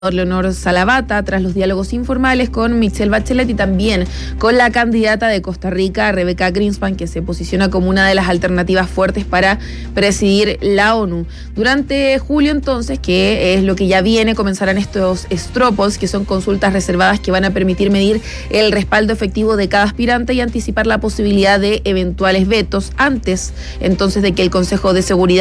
Leonor Salavata, tras los diálogos informales con Michelle Bachelet y también con la candidata de Costa Rica, Rebeca Grynspan, que se posiciona como una de las alternativas fuertes para presidir la ONU. Durante julio, entonces, que es lo que ya viene, comenzarán estos stropos, que son consultas reservadas que van a permitir medir el respaldo efectivo de cada aspirante y anticipar la posibilidad de eventuales vetos antes, entonces, de que el Consejo de Seguridad